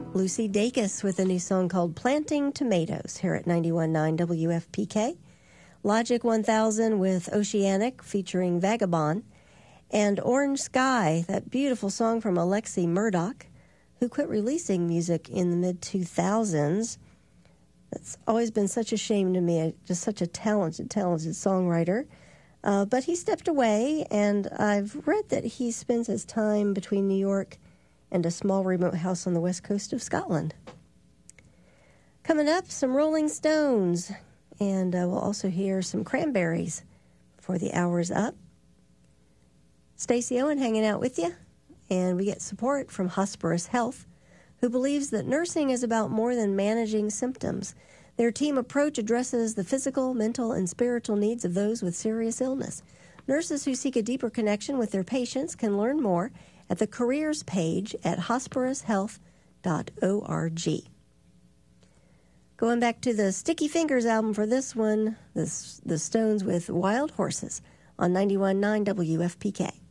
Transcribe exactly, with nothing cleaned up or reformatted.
Lucy Dacus with a new song called Planting Tomatoes here at ninety-one point nine W F P K. Logic one thousand with Oceanic featuring Vagabond. And Orange Sky, that beautiful song from Alexi Murdoch, who quit releasing music in the mid two thousands. That's always been such a shame to me, just such a talented, talented songwriter. Uh, but he stepped away, and I've read that he spends his time between New York and a small remote house on the west coast of Scotland. Coming up, some Rolling Stones, and uh, we'll also hear some Cranberries before the hour's up. Stacey Owen hanging out with you, and we get support from Hosperus Health, who believes that nursing is about more than managing symptoms. Their team approach addresses the physical, mental, and spiritual needs of those with serious illness. Nurses who seek a deeper connection with their patients can learn more at the careers page at hosperus health dot org. Going back to the Sticky Fingers album for this one, the, the Stones with Wild Horses on ninety-one point nine W F P K.